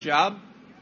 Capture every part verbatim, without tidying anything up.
job.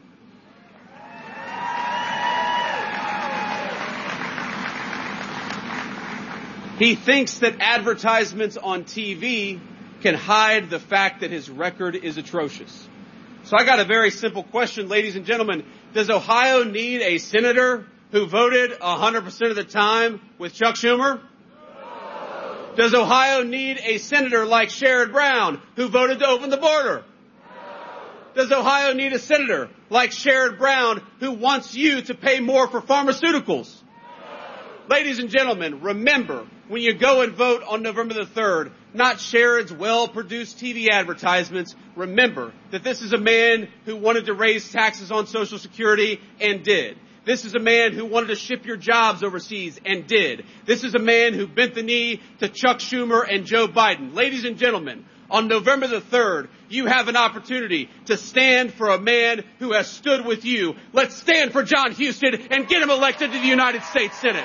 He thinks that advertisements on T V can hide the fact that his record is atrocious. So I got a very simple question, ladies and gentlemen. Does Ohio need a senator who voted one hundred percent of the time with Chuck Schumer? No. Does Ohio need a senator like Sherrod Brown who voted to open the border? No. Does Ohio need a senator like Sherrod Brown who wants you to pay more for pharmaceuticals? No. Ladies and gentlemen, remember, when you go and vote on November the third, not Sherrod's well-produced T V advertisements. Remember that this is a man who wanted to raise taxes on Social Security and did. This is a man who wanted to ship your jobs overseas and did. This is a man who bent the knee to Chuck Schumer and Joe Biden. Ladies and gentlemen, on November the third, you have an opportunity to stand for a man who has stood with you. Let's stand for John Huston and get him elected to the United States Senate.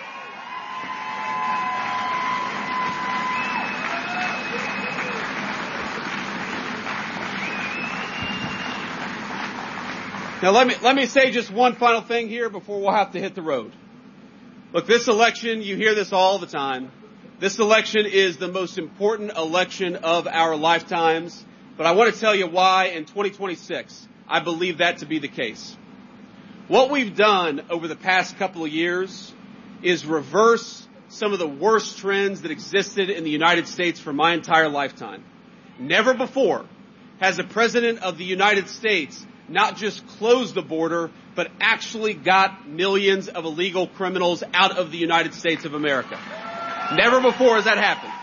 Now let me, let me say just one final thing here before we'll have to hit the road. Look, this election, you hear this all the time. This election is the most important election of our lifetimes. But I want to tell you why in twenty twenty-six I believe that to be the case. What we've done over the past couple of years is reverse some of the worst trends that existed in the United States for my entire lifetime. Never before has a president of the United States not just closed the border, but actually got millions of illegal criminals out of the United States of America. Never before has that happened.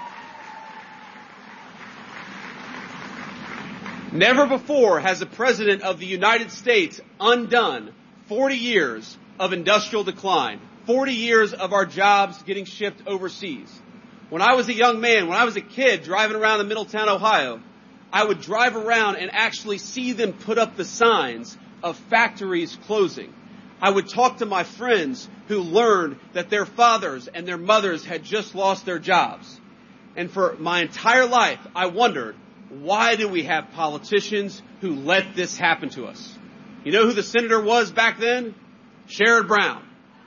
Never before has a president of the United States undone forty years of industrial decline, forty years of our jobs getting shipped overseas. When I was a young man, when I was a kid driving around in Middletown, Ohio, I would drive around and actually see them put up the signs of factories closing. I would talk to my friends who learned that their fathers and their mothers had just lost their jobs. And for my entire life, I wondered, why do we have politicians who let this happen to us? You know who the senator was back then? Sherrod Brown.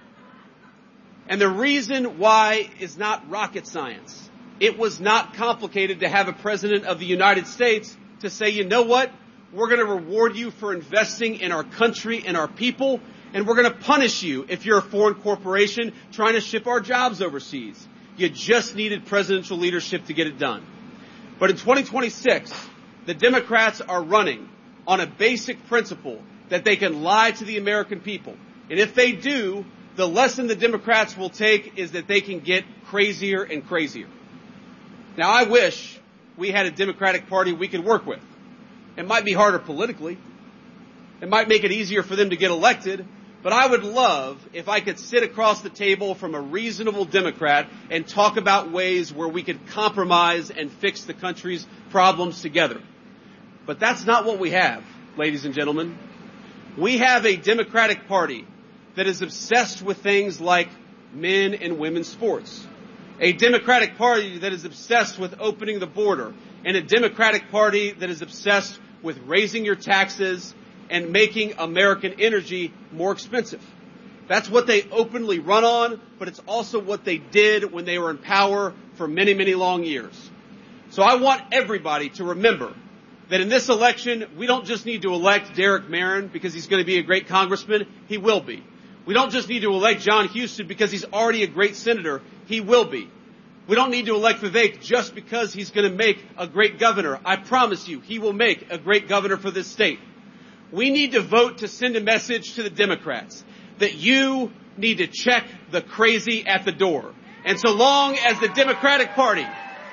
And the reason why is not rocket science. It was not complicated to have a president of the United States to say, you know what? We're going to reward you for investing in our country and our people, and we're going to punish you if you're a foreign corporation trying to ship our jobs overseas. You just needed presidential leadership to get it done. But in twenty twenty-six, the Democrats are running on a basic principle that they can lie to the American people. And if they do, the lesson the Democrats will take is that they can get crazier and crazier. Now, I wish we had a Democratic Party we could work with. It might be harder politically. It might make it easier for them to get elected. But I would love if I could sit across the table from a reasonable Democrat and talk about ways where we could compromise and fix the country's problems together. But that's not what we have, ladies and gentlemen. We have a Democratic Party that is obsessed with things like men and women's sports. A Democratic Party that is obsessed with opening the border, and a Democratic Party that is obsessed with raising your taxes and making American energy more expensive. That's what they openly run on, but it's also what they did when they were in power for many, many long years. So I want everybody to remember that in this election, we don't just need to elect Derek Merrin because he's going to be a great congressman. He will be. We don't just need to elect John Huston because he's already a great senator. He will be. We don't need to elect Vivek just because he's going to make a great governor. I promise you, he will make a great governor for this state. We need to vote to send a message to the Democrats that you need to check the crazy at the door. And so long as the Democratic Party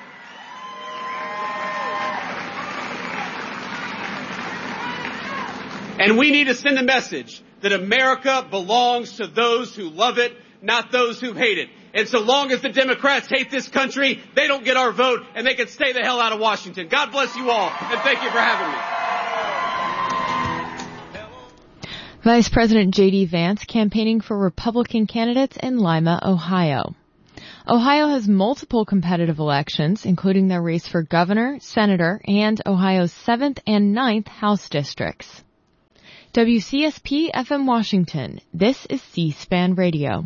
and we need to send a message that America belongs to those who love it, not those who hate it. And so long as the Democrats hate this country, they don't get our vote, and they can stay the hell out of Washington. God bless you all, and thank you for having me. Vice President J D Vance campaigning for Republican candidates in Lima, Ohio. Ohio has multiple competitive elections, including their race for governor, senator, and Ohio's seventh and ninth House districts. W C S P F M Washington. This is C-SPAN Radio.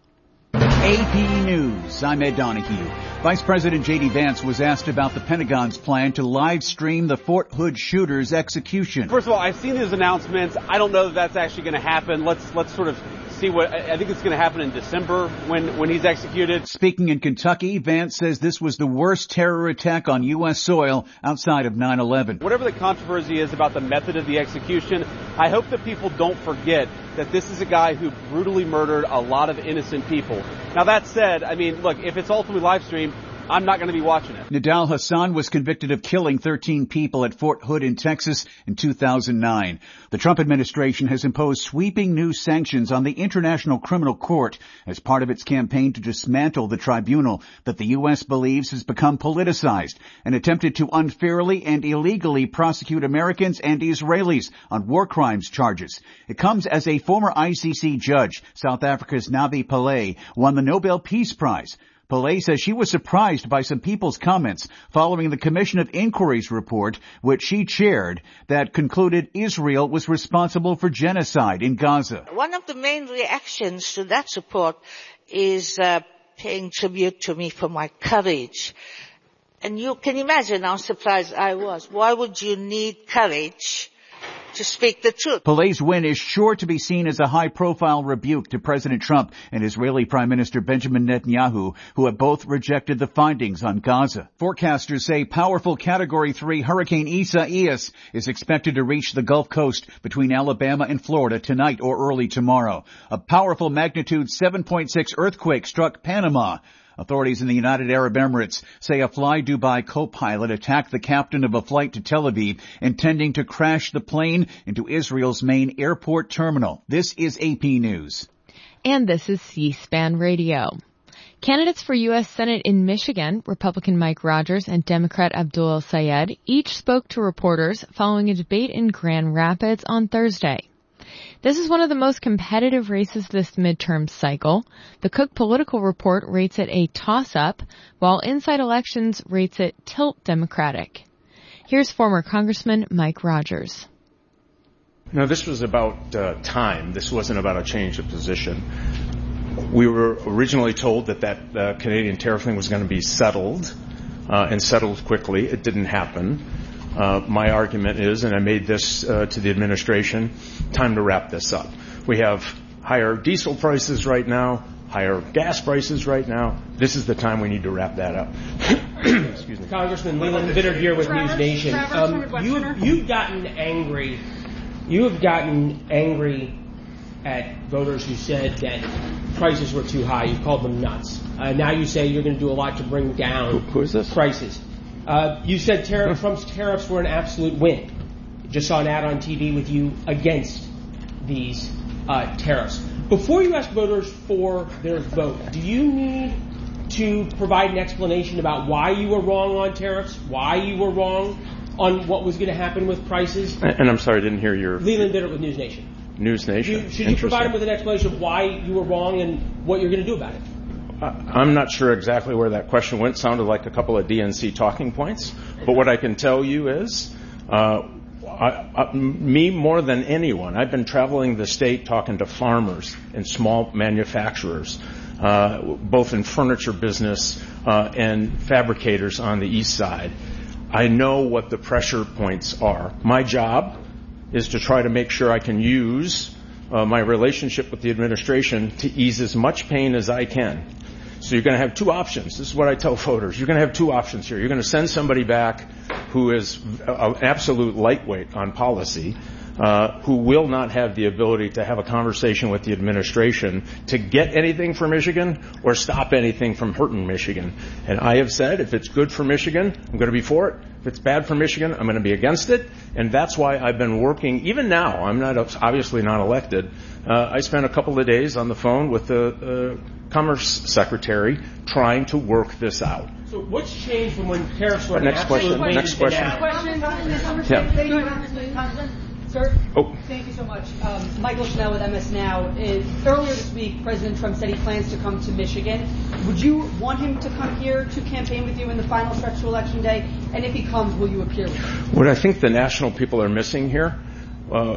A P News. I'm Ed Donahue. Vice President J D Vance was asked about the Pentagon's plan to live stream the Fort Hood shooter's execution. First of all, I've seen these announcements. I don't know that that's actually going to happen. Let's let's sort of see what I think it's going to happen in December when when he's executed. Speaking in Kentucky, Vance says this was the worst terror attack on U S soil outside of nine eleven. Whatever the controversy is about the method of the execution, I hope that people don't forget that this is a guy who brutally murdered a lot of innocent people. Now, that said, I mean, look, if it's ultimately live streamed, I'm not going to be watching it. Nidal Hasan was convicted of killing thirteen people at Fort Hood in Texas in two thousand nine. The Trump administration has imposed sweeping new sanctions on the International Criminal Court as part of its campaign to dismantle the tribunal that the U S believes has become politicized and attempted to unfairly and illegally prosecute Americans and Israelis on war crimes charges. It comes as a former I C C judge, South Africa's Navi Pillay, won the Nobel Peace Prize. Pillay says she was surprised by some people's comments following the Commission of Inquiry's report, which she chaired, that concluded Israel was responsible for genocide in Gaza. One of the main reactions to that report is uh, paying tribute to me for my courage. And you can imagine how surprised I was. Why would you need courage to speak the truth? Pillay's win is sure to be seen as a high-profile rebuke to President Trump and Israeli Prime Minister Benjamin Netanyahu, who have both rejected the findings on Gaza. Forecasters say powerful Category three Hurricane Isaias is expected to reach the Gulf Coast between Alabama and Florida tonight or early tomorrow. A powerful magnitude seven point six earthquake struck Panama. Authorities in the United Arab Emirates say a Fly Dubai co-pilot attacked the captain of a flight to Tel Aviv, intending to crash the plane into Israel's main airport terminal. This is A P News. And this is C-SPAN Radio. Candidates for U S Senate in Michigan, Republican Mike Rogers and Democrat Abdul El-Sayed, each spoke to reporters following a debate in Grand Rapids on Thursday. This is one of the most competitive races this midterm cycle. The Cook Political Report rates it a toss-up, while Inside Elections rates it tilt Democratic. Here's former Congressman Mike Rogers. No, this was about uh, time. This wasn't about a change of position. We were originally told that that uh, Canadian tariff thing was going to be settled, uh, and settled quickly. It didn't happen. Uh, my argument is, and I made this uh, to the administration, time to wrap this up. We have higher diesel prices right now, higher gas prices right now. This is the time we need to wrap that up. Excuse me. Congressman Leland Vittert here with Travis, News Nation. Travis, um, you have, you've gotten angry. You have gotten angry at voters who said that prices were too high. You've called them nuts. Uh, now you say you're going to do a lot to bring down who, who is this? prices. Uh, you said tariff, Trump's tariffs were an absolute win. Just saw an ad on T V with you against these uh, tariffs. Before you ask voters for their vote, do you need to provide an explanation about why you were wrong on tariffs, why you were wrong on what was going to happen with prices? And I'm sorry, I didn't hear your... Leland Vittert with News Nation. News Nation. You, should you provide them with an explanation of why you were wrong and what you're going to do about it? I'm not sure exactly where that question went. It sounded like a couple of D N C talking points. But what I can tell you is, uh, I, I, me more than anyone, I've been traveling the state talking to farmers and small manufacturers, uh, both in furniture business uh, and fabricators on the east side. I know what the pressure points are. My job is to try to make sure I can use uh, my relationship with the administration to ease as much pain as I can. So you're going to have two options. This is what I tell voters. You're going to have two options here. You're going to send somebody back who is an absolute lightweight on policy, uh, who will not have the ability to have a conversation with the administration to get anything for Michigan or stop anything from hurting Michigan. And I have said if it's good for Michigan, I'm going to be for it. If it's bad for Michigan, I'm going to be against it. And that's why I've been working, even now, I'm not obviously not elected. Uh, I spent a couple of days on the phone with the uh, Commerce Secretary trying to work this out. So what's changed from when tariffs were Next question. Next question. Yeah. Sir, oh. Thank you so much. Um, Michael Schnell with M S Now. Uh, earlier this week, President Trump said he plans to come to Michigan. Would you want him to come here to campaign with you in the final stretch to Election Day? And if he comes, will you appear with him? What I think the national people are missing here, uh,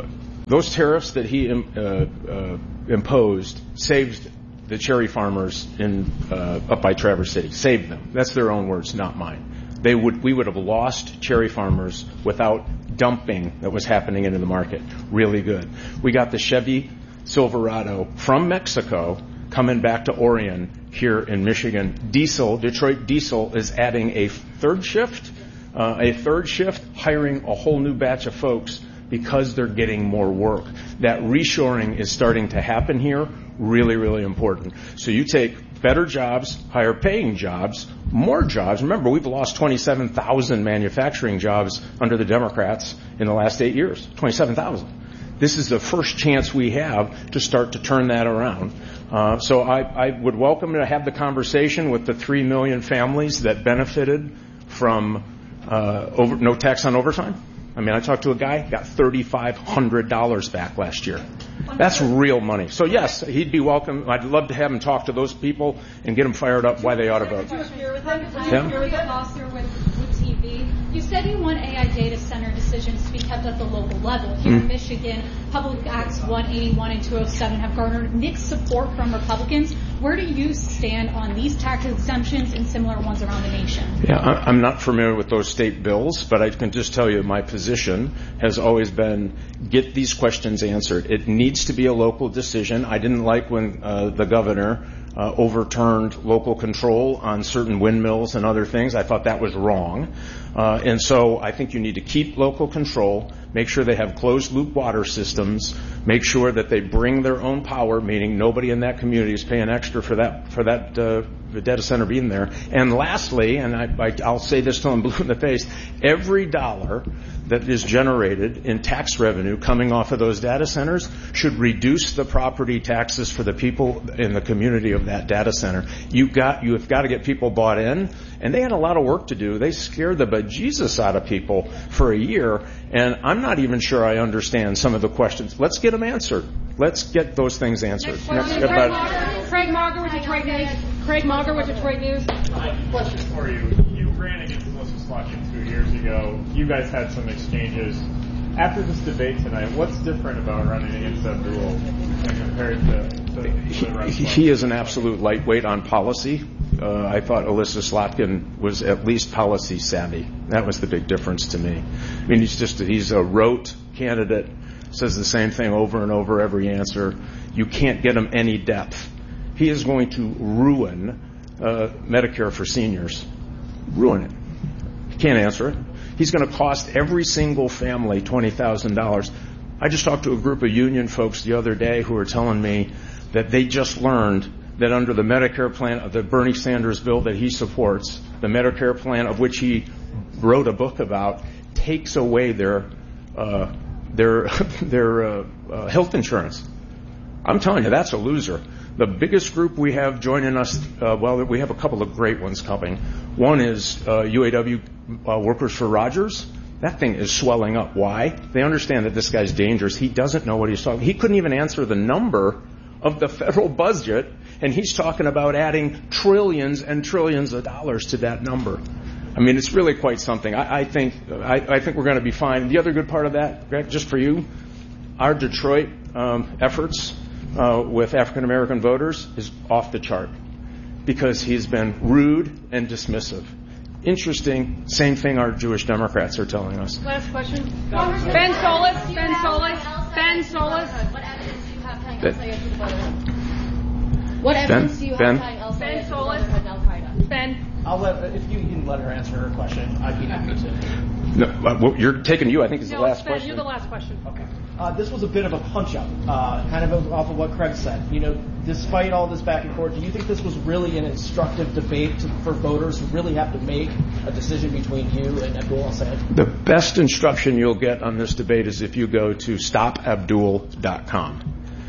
those tariffs that he uh, uh, imposed saved the cherry farmers in uh, up by Traverse City. Saved them. That's their own words, not mine. They would, we would have lost cherry farmers without dumping that was happening into the market. Really good. We got the Chevy Silverado from Mexico coming back to Orion here in Michigan. Diesel, Detroit Diesel is adding a third shift, uh, a third shift, hiring a whole new batch of folks because they're getting more work. That reshoring is starting to happen here. Really, really important. So you take better jobs, higher paying jobs, more jobs. Remember, we've lost twenty-seven thousand manufacturing jobs under the Democrats in the last eight years. twenty-seven thousand. This is the first chance we have to start to turn that around. Uh, so I, I would welcome to have the conversation with the three million families that benefited from uh, over, no tax on overtime. I mean, I talked to a guy, got three thousand five hundred dollars back last year. That's real money. So, yes, he'd be welcome. I'd love to have him talk to those people and get them fired up why they ought to vote. Do you agree with him? Do you agree with Foster with, with T V? You said you want A I data center decisions to be kept at the local level. Here mm-hmm. in Michigan, Public Acts one eighty-one and two oh seven have garnered mixed support from Republicans. Where do you stand on these tax exemptions and similar ones around the nation? Yeah, I'm not familiar with those state bills, but I can just tell you my position has always been get these questions answered. It needs to be a local decision. I didn't like when uh, the governor uh, overturned local control on certain windmills and other things. I thought that was wrong. Uh, and so I think you need to keep local control, make sure they have closed-loop water systems, make sure that they bring their own power, meaning nobody in that community is paying extra for that for that uh, the data center being there. And lastly, and I, I, I'll say this till I'm blue in the face, every dollar that is generated in tax revenue coming off of those data centers should reduce the property taxes for the people in the community of that data center. You've got, you have got to get people bought in, and they had a lot of work to do. They scared the bejesus out of people for a year, and I'm not even sure I understand some of the questions. Let's get them answered. Let's get those things answered. Next Next, Craig, Mauger, Craig Mauger with Detroit News. Craig Mauger with Detroit News. Question for you. You ran against Melissa Slotkin two years ago. You guys had some exchanges. After this debate tonight, what's different about running against Abdul compared to, to the rest? He, he is an absolute lightweight on policy. Uh, I thought Alyssa Slotkin was at least policy savvy. That was the big difference to me. I mean, he's just he's a rote candidate, says the same thing over and over every answer. You can't get him any depth. He is going to ruin uh, Medicare for seniors. Ruin it. He can't answer it. He's going to cost every single family twenty thousand dollars. I just talked to a group of union folks the other day who were telling me that they just learned that under the Medicare plan of the Bernie Sanders bill that he supports, the Medicare plan of which he wrote a book about, takes away their uh, their their uh, uh, health insurance. I'm telling you, that's a loser. The biggest group we have joining us, uh, well, we have a couple of great ones coming. One is uh, U A W uh, Workers for Rogers. That thing is swelling up. Why? They understand that this guy's dangerous. He doesn't know what he's talking. He couldn't even answer the number of the federal budget, and he's talking about adding trillions and trillions of dollars to that number. I mean, it's really quite something. I, I think I, I think we're going to be fine. The other good part of that, Greg, just for you, our Detroit um, efforts uh, with African American voters is off the chart because he's been rude and dismissive. Interesting. Same thing our Jewish Democrats are telling us. Last question. Ben Solis. Ben Solis. Ben Solis. What evidence do you have tying Al-Sayed to the Brotherhood? What evidence do you have tying Al-Sayed to the Brotherhood and Al-Qaeda? Ben. I'll let, if you can let her answer her question, I'd be happy to. No, well, you're taking you, I think, is no, the last Ben, question. You're the last question. Okay. Uh, this was a bit of a punch-up, uh, kind of off of what Craig said. You know, despite all this back and forth, do you think this was really an instructive debate to, for voters who really have to make a decision between you and Abdul Al-Sayed? The best instruction you'll get on this debate is if you go to stop abdul dot com.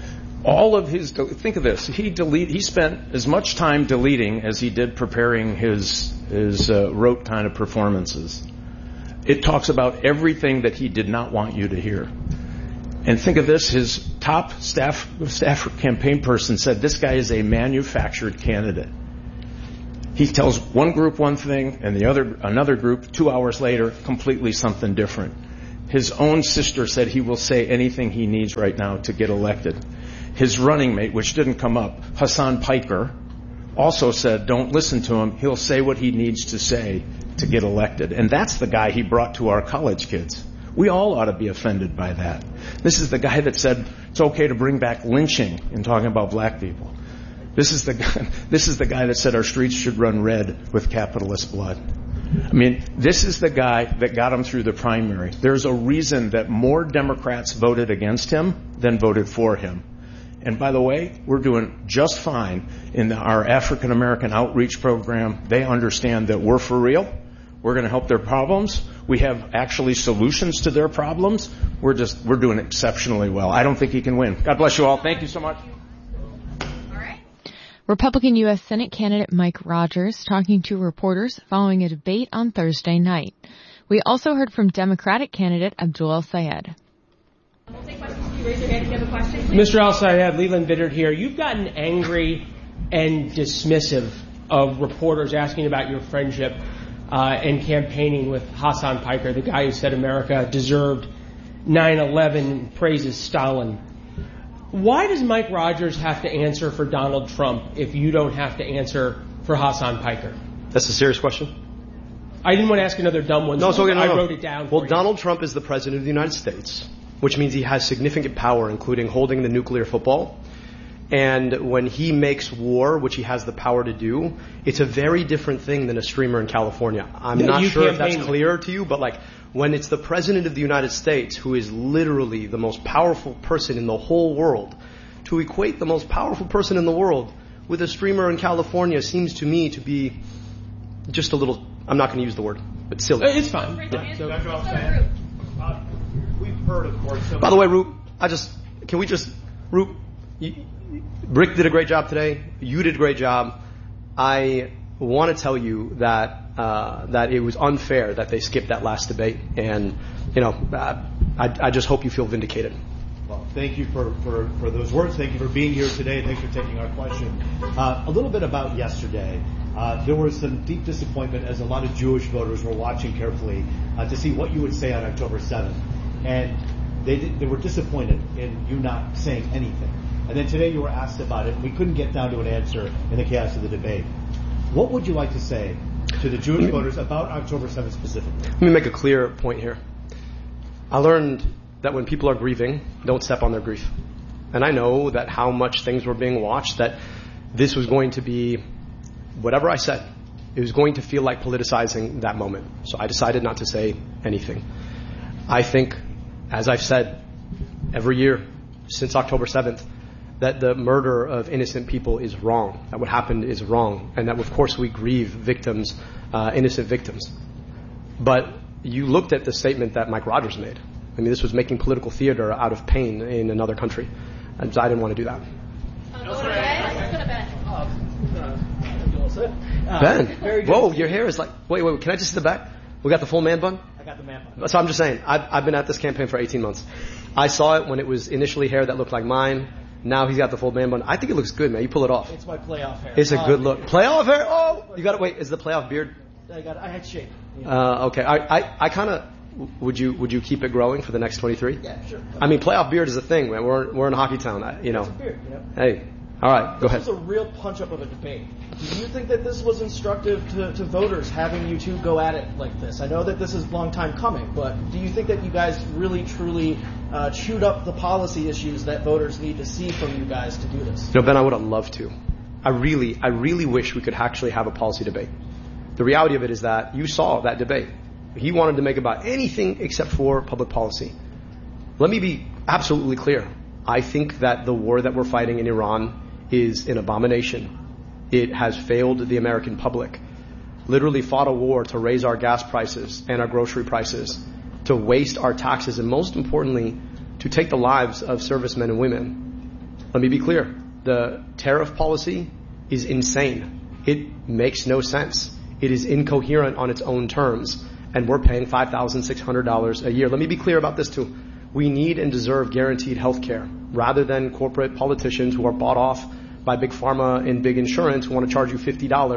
All of his, think of this, he delete, he spent as much time deleting as he did preparing his, his uh, rote kind of performances. It talks about everything that he did not want you to hear. And think of this, his top staff, staff campaign person said this guy is a manufactured candidate. He tells one group one thing and the other, another group two hours later, completely something different. His own sister said he will say anything he needs right now to get elected. His running mate, which didn't come up, Hasan Piker, also said, don't listen to him. He'll say what he needs to say to get elected. And that's the guy he brought to our college kids. We all ought to be offended by that. This is the guy that said it's okay to bring back lynching in talking about black people. This is the guy, this is the guy that said our streets should run red with capitalist blood. I mean, this is the guy that got him through the primary. There's a reason that more Democrats voted against him than voted for him. And by the way, we're doing just fine in our African American outreach program. They understand that we're for real. We're going to help their problems. We have actually solutions to their problems. We're just, we're doing exceptionally well. I don't think he can win. God bless you all. Thank you so much. Republican U S Senate candidate Mike Rogers talking to reporters following a debate on Thursday night. We also heard from Democratic candidate Abdul El-Sayed. We'll take questions. Can you raise your hand if you have a question, please? Mister El-Sayed, Leland Biddard here. You've gotten angry and dismissive of reporters asking about your friendship uh, and campaigning with Hasan Piker, the guy who said America deserved nine eleven and praises Stalin. Why does Mike Rogers have to answer for Donald Trump if you don't have to answer for Hasan Piker? That's a serious question. I didn't want to ask another dumb one, no, so okay, no, I no. wrote it down. Well, for Donald you. Trump is the president of the United States, which means he has significant power, including holding the nuclear football. And when he makes war, which he has the power to do, it's a very different thing than a streamer in California. I'm No, not you sure if that's campaign- clear to you, but like when it's the president of the United States, who is literally the most powerful person in the whole world, to equate the most powerful person in the world with a streamer in California seems to me to be just a little, I'm not going to use the word, but silly. It's fine. Yeah, so- Uh, we've heard, of course. By the way, Roop, I just, can we just, Roop, you, Rick did a great job today. You did a great job. I want to tell you that, uh, that it was unfair that they skipped that last debate. And, you know, uh, I, I just hope you feel vindicated. Well, thank you for, for, for those words. Thank you for being here today. Thanks for taking our question. Uh, a little bit about yesterday. Uh, there was some deep disappointment as a lot of Jewish voters were watching carefully uh, to see what you would say on October seventh. And they, did, they were disappointed in you not saying anything. And then today you were asked about it. We couldn't get down to an answer in the chaos of the debate. What would you like to say to the Jewish voters about October seventh specifically? Let me make a clear point here. I learned that when people are grieving, don't step on their grief. And I know that how much things were being watched, that this was going to be, whatever I said, it was going to feel like politicizing that moment. So I decided not to say anything. I think, as I've said every year since October seventh, that the murder of innocent people is wrong, that what happened is wrong, and that, of course, we grieve victims, uh, innocent victims. But you looked at the statement that Mike Rogers made. I mean, this was making political theater out of pain in another country. And so I didn't want to do that. Uh, Ben, whoa, your hair is like, wait, wait, can I just sit back? We got the full man bun? I got the man bun. So I'm just saying, I've, I've been at this campaign for eighteen months. I saw it when it was initially hair that looked like mine. Now he's got the full man bun. I think it looks good, man. You pull it off. It's my playoff hair. It's a uh, good look. Playoff hair? Oh, you got to wait. Is the playoff beard? I got. I had shape. Yeah. Uh, okay. I, I, I kind of. Would you would you keep it growing for the next twenty-three? Yeah, sure. I mean, playoff beard is a thing, man. We're we're in hockey town, I, you know. It's a beard, you know. Hey, all right, go ahead. This was a real punch-up of a debate. Do you think that this was instructive to, to voters, having you two go at it like this? I know that this is a long time coming, but do you think that you guys really, truly uh, chewed up the policy issues that voters need to see from you guys to do this? No, Ben, I would have loved to. I really, I really wish we could actually have a policy debate. The reality of it is that you saw that debate. He wanted to make about anything except for public policy. Let me be absolutely clear. I think that the war that we're fighting in Iran is an abomination. It has failed the American public. Literally fought a war to raise our gas prices and our grocery prices, to waste our taxes, and most importantly, to take the lives of servicemen and women. Let me be clear. The tariff policy is insane. It makes no sense. It is incoherent on its own terms. And we're paying five thousand six hundred dollars a year. Let me be clear about this too. We need and deserve guaranteed health care rather than corporate politicians who are bought off by big pharma and big insurance who want to charge you fifty dollars to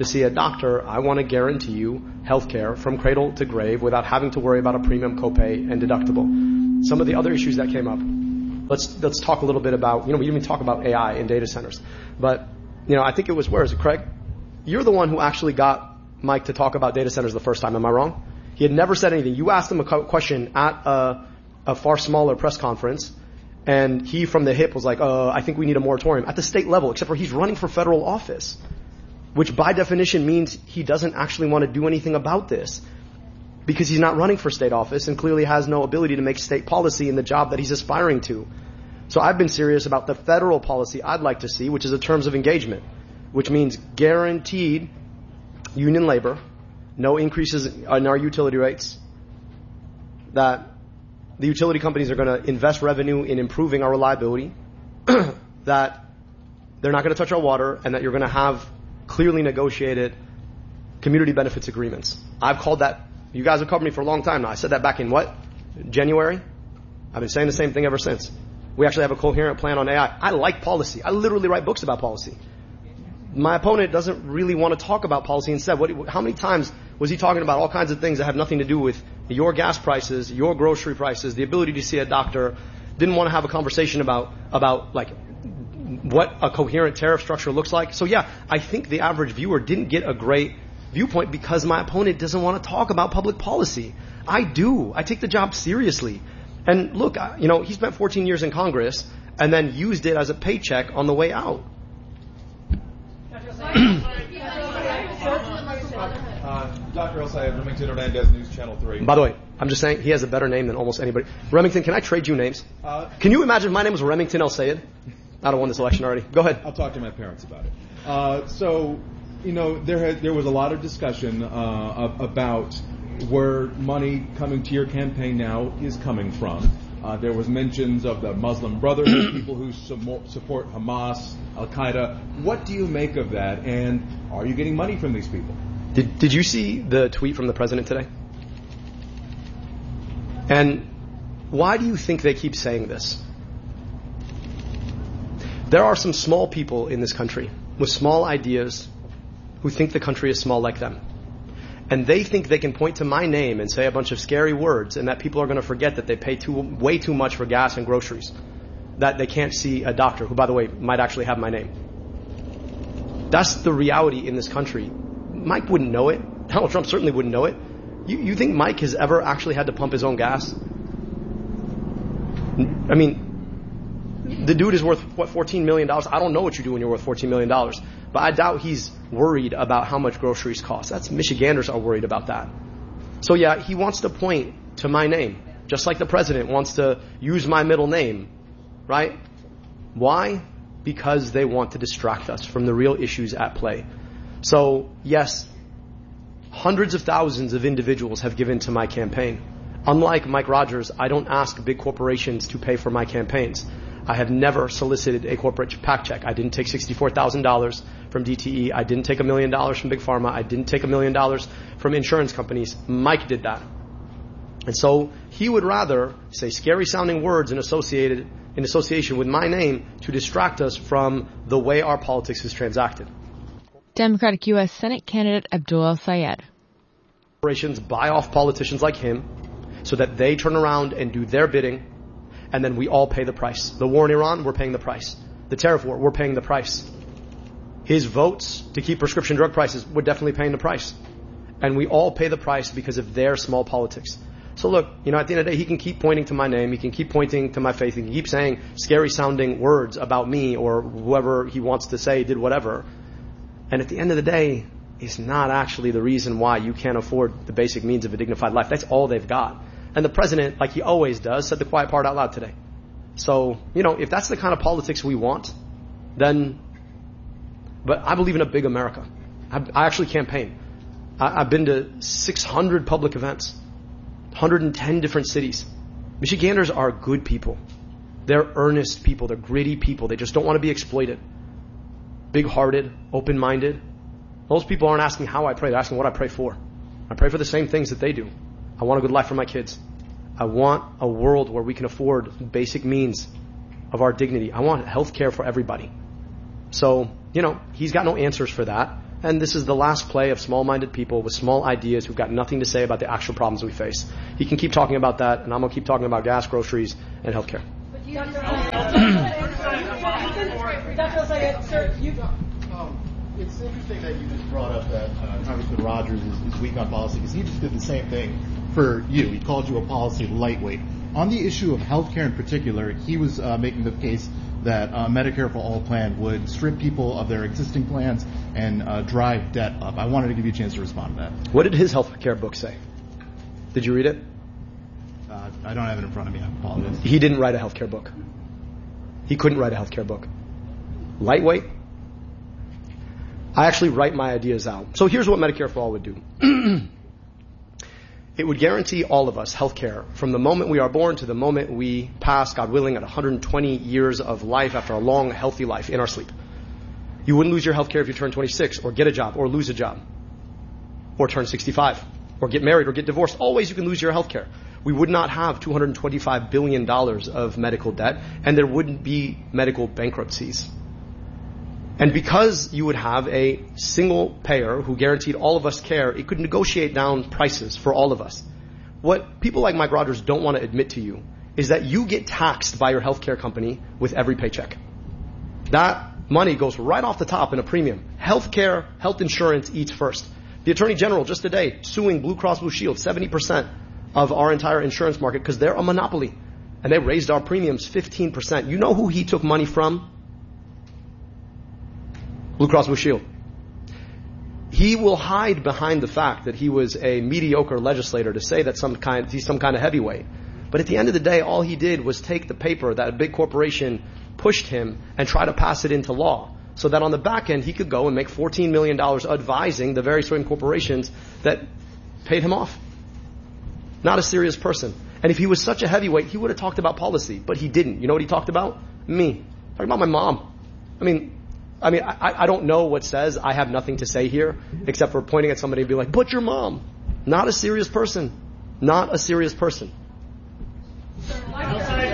to see a doctor, I want to guarantee you health care from cradle to grave without having to worry about a premium copay and deductible. Some of the other issues that came up. Let's let's talk a little bit about, you know, we didn't even talk about A I in data centers. But, you know, I think it was, where is it, Craig? You're the one who actually got Mike to talk about data centers the first time. Am I wrong? He had never said anything. You asked him a question at a, a far smaller press conference, and he from the hip was like, uh, I think we need a moratorium at the state level, except for he's running for federal office, which by definition means he doesn't actually want to do anything about this because he's not running for state office and clearly has no ability to make state policy in the job that he's aspiring to. So I've been serious about the federal policy I'd like to see, which is the terms of engagement, which means guaranteed union labor, no increases in our utility rates, that the utility companies are going to invest revenue in improving our reliability, that they're not going to touch our water, and that you're going to have clearly negotiated community benefits agreements. I've called that, you guys have covered me for a long time now. I said that back in what? January? I've been saying the same thing ever since. We actually have a coherent plan on A I. I like policy. I literally write books about policy. My opponent doesn't really want to talk about policy instead. What, how many times was he talking about all kinds of things that have nothing to do with your gas prices, your grocery prices, the ability to see a doctor? Didn't want to have a conversation about, about like what a coherent tariff structure looks like. So yeah, I think the average viewer didn't get a great viewpoint because my opponent doesn't want to talk about public policy. I do. I take the job seriously. And look, you know, he spent fourteen years in Congress and then used it as a paycheck on the way out. Uh, Doctor El-Sayed, Remington Hernandez, News Channel three. By the way, I'm just saying he has a better name than almost anybody. Remington, can I trade you names? Uh, can you imagine if my name was Remington El-Sayed? I'd have won this election already. Go ahead. I'll talk to my parents about it. Uh, so, you know, there had, there was a lot of discussion uh, about where money coming to your campaign now is coming from. Uh, there was mentions of the Muslim Brotherhood, people who support Hamas, Al-Qaeda. What do you make of that, and are you getting money from these people? Did Did you see the tweet from the president today? And why do you think they keep saying this? There are some small people in this country with small ideas who think the country is small like them. And they think they can point to my name and say a bunch of scary words and that people are going to forget that they pay too, way too much for gas and groceries. That they can't see a doctor, who, by the way, might actually have my name. That's the reality in this country. Mike wouldn't know it. Donald Trump certainly wouldn't know it. You, you think Mike has ever actually had to pump his own gas? I mean, the dude is worth, what, fourteen million dollars? I don't know what you do when you're worth fourteen million dollars. But I doubt he's worried about how much groceries cost. That's Michiganders are worried about that. So yeah, he wants to point to my name, just like the president wants to use my middle name, right? Why? Because they want to distract us from the real issues at play. So yes, hundreds of thousands of individuals have given to my campaign. Unlike Mike Rogers, I don't ask big corporations to pay for my campaigns. I have never solicited a corporate PAC check. I didn't take sixty-four thousand dollars from D T E. I didn't take a million dollars from Big Pharma. I didn't take a million dollars from insurance companies. Mike did that. And so he would rather say scary sounding words in associated in association with my name to distract us from the way our politics is transacted. Democratic U S Senate candidate Abdul El-Sayed. Corporations buy off politicians like him so that they turn around and do their bidding, and then we all pay the price. The war in Iran, we're paying the price. The tariff war, we're paying the price. His votes to keep prescription drug prices, we're definitely paying the price. And we all pay the price because of their small politics. So look, you know, at the end of the day, he can keep pointing to my name, he can keep pointing to my faith, he can keep saying scary sounding words about me or whoever he wants to say did whatever. And at the end of the day, it's not actually the reason why you can't afford the basic means of a dignified life. That's all they've got. And the president, like he always does, said the quiet part out loud today. So, you know, if that's the kind of politics we want, then, but I believe in a big America. I, I actually campaign. I, I've been to six hundred public events, one hundred ten different cities. Michiganders are good people. They're earnest people. They're gritty people. They just don't want to be exploited. Big-hearted, open-minded. Those people aren't asking how I pray. They're asking what I pray for. I pray for the same things that they do. I want a good life for my kids. I want a world where we can afford basic means of our dignity. I want health care for everybody. So, you know, he's got no answers for that. And this is the last play of small-minded people with small ideas who've got nothing to say about the actual problems we face. He can keep talking about that, and I'm going to keep talking about gas, groceries, and healthcare. Doctor Sayed, sir, you... Um, it's interesting that you just brought up that uh, Congressman Rogers is, is weak on policy, because he just did the same thing for you. He called you a policy lightweight. On the issue of healthcare in particular, he was uh, making the case that uh, Medicare for All plan would strip people of their existing plans and uh, drive debt up. I wanted to give you a chance to respond to that. What did his healthcare book say? Did you read it? Uh, I don't have it in front of me. I apologize. He didn't write a healthcare book. He couldn't write a healthcare book. Lightweight? I actually write my ideas out. So here's what Medicare for All would do. It would guarantee all of us health care from the moment we are born to the moment we pass, God willing, at one hundred twenty years of life after a long, healthy life in our sleep. You wouldn't lose your health care if you turn twenty-six or get a job or lose a job or turn sixty-five or get married or get divorced. Always you can lose your health care. We would not have two hundred twenty-five billion dollars of medical debt, and there wouldn't be medical bankruptcies. And because you would have a single payer who guaranteed all of us care, it could negotiate down prices for all of us. What people like Mike Rogers don't want to admit to you is that you get taxed by your healthcare company with every paycheck. That money goes right off the top in a premium. Healthcare, health insurance eats first. The Attorney General just today suing Blue Cross Blue Shield, seventy percent of our entire insurance market, because they're a monopoly. And they raised our premiums fifteen percent. You know who he took money from? Blue Cross Blue Shield. He will hide behind the fact that he was a mediocre legislator to say that some kind, he's some kind of heavyweight. But at the end of the day, all he did was take the paper that a big corporation pushed him and try to pass it into law, so that on the back end he could go and make fourteen million dollars advising the very same corporations that paid him off. Not a serious person. And if he was such a heavyweight, he would have talked about policy, but he didn't. You know what he talked about? Me. Talking about my mom. I mean, I mean, I, I don't know what says I have nothing to say here, except for pointing at somebody and be like, but your mom. Not a serious person. Not a serious person. Why